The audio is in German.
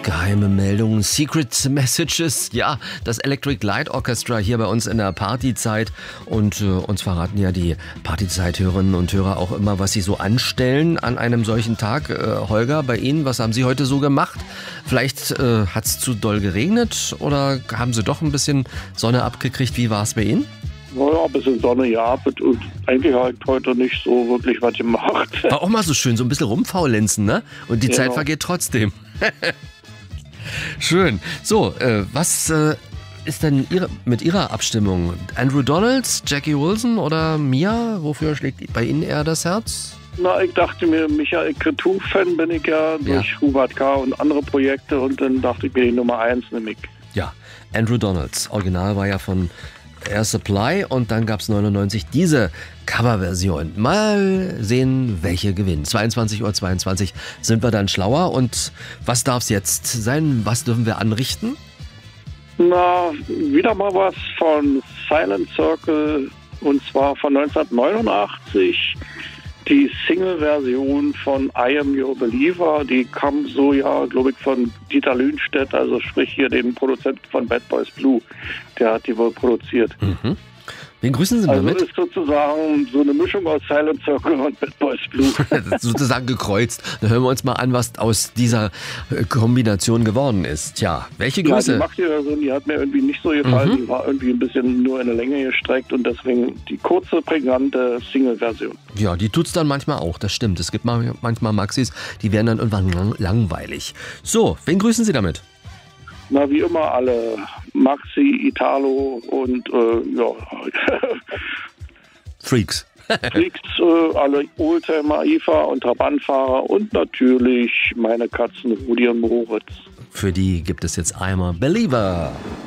Geheime Meldungen, Secret Messages, ja, das Electric Light Orchestra hier bei uns in der Partyzeit und uns verraten ja die Partyzeit-Hörerinnen und Hörer auch immer, was sie so anstellen an einem solchen Tag. Holger, bei Ihnen, was haben Sie heute so gemacht? Vielleicht hat es zu doll geregnet oder haben Sie doch ein bisschen Sonne abgekriegt? Wie war es bei Ihnen? Naja, ein bisschen Sonne, ja, und eigentlich halt heute nicht so wirklich was gemacht. War auch mal so schön, so ein bisschen rumfaulenzen, ne? Und die Genau. Zeit vergeht trotzdem. Schön. So, was ist denn mit Ihrer Abstimmung? Andrew Donalds, Jackie Wilson oder Mia? Wofür schlägt bei Ihnen eher das Herz? Na, ich dachte mir, Michael Cretu-Fan bin ich ja durch Hubert K. und andere Projekte und dann dachte ich mir, die Nummer 1 nehme ich. Ja, Andrew Donalds. Original war ja von Air Supply und dann gab es 99 diese Coverversion. Mal sehen, welche gewinnt. 22:22 Uhr sind wir dann schlauer und was darf es jetzt sein? Was dürfen wir anrichten? Na, wieder mal was von Silent Circle und zwar von 1989. Die Single-Version von I Am Your Believer, die kam so ja, glaube ich, von Dieter Lühnstedt, also sprich hier den Produzenten von Bad Boys Blue. Der hat die wohl produziert. Mhm. Wen grüßen Sie also damit? ist sozusagen so eine Mischung aus Silent Circle und Bad Boys Blue. Sozusagen gekreuzt. Dann hören wir uns mal an, was aus dieser Kombination geworden ist. Tja, welche Grüße? Ja, die Maxi-Version, die hat mir irgendwie nicht so gefallen. Die war irgendwie ein bisschen nur in der Länge gestreckt und deswegen die kurze, prägnante Single-Version. Ja, die tut's dann manchmal auch, das stimmt. Es gibt manchmal Maxis, die werden dann irgendwann langweilig. So, wen grüßen Sie damit? Na, wie immer alle. Maxi, Italo und Freaks. Freaks, alle Oldtimer, IFA und Trabantfahrer und natürlich meine Katzen Rudi und Moritz. Für die gibt es jetzt einmal Believer.